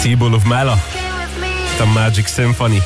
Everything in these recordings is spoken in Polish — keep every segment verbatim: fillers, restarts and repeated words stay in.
Seabull of Melo. To Magic Symphony.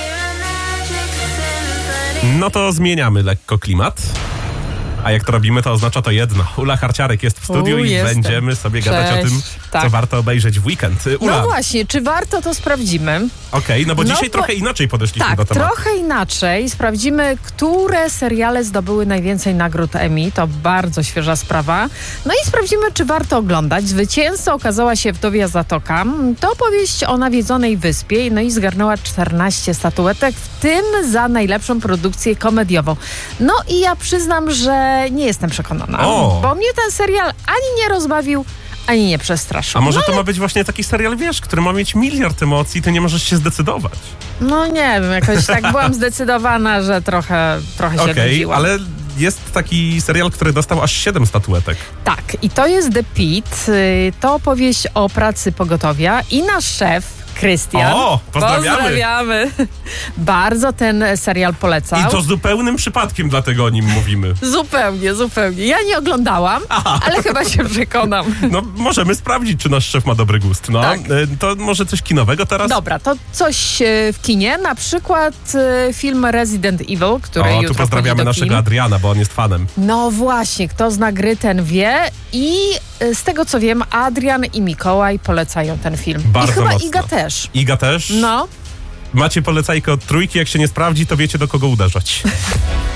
No to zmieniamy lekko klimat. A jak to robimy, to oznacza to jedno. Ula Harciarek jest w studiu U, i jestem. będziemy sobie gadać Cześć. o tym, Tak. co warto obejrzeć w weekend. Ula, No właśnie, czy warto, to sprawdzimy. okej, okay, no bo No dzisiaj bo- trochę inaczej podeszliśmy Tak, do tematu. trochę inaczej. Sprawdzimy, które seriale zdobyły najwięcej nagród Emmy. To bardzo świeża sprawa. No i sprawdzimy, czy warto oglądać. Zwycięzcą okazała się Wdowia Zatoka. To opowieść o nawiedzonej wyspie, no i zgarnęła czternaście statuetek, w tym za najlepszą produkcję komediową. No i ja przyznam, że nie jestem przekonana, O. bo mnie ten serial ani nie rozbawił, ani nie przestraszył. A może no, to ma być właśnie taki serial, wiesz, który ma mieć miliard emocji, ty nie możesz się zdecydować. No nie wiem, jakoś tak byłam zdecydowana, że trochę, trochę się Okej, nudziłam. ale jest taki serial, który dostał aż siedem statuetek. Tak, i to jest The Pit. y, To opowieść o pracy pogotowia i nasz szef, Krystian. O, pozdrawiamy. Pozdrawiamy. Bardzo ten serial polecał. I to zupełnym przypadkiem dlatego o nim mówimy. Zupełnie, zupełnie. Ja nie oglądałam, Aha. ale chyba się przekonam. No, możemy sprawdzić, czy nasz szef ma dobry gust. No, Tak. y, to może coś kinowego teraz? Dobra, to coś y, w kinie, na przykład y, film Resident Evil, który O, jutro tu pozdrawiamy wchodzi do naszego kin. Adriana, bo on jest fanem. No właśnie, kto zna gry, ten wie. I y, z tego co wiem, Adrian i Mikołaj polecają ten film. Bardzo I chyba mocno. Iga też. Iga też? No. Macie polecajkę od trójki, jak się nie sprawdzi, to wiecie, do kogo uderzać.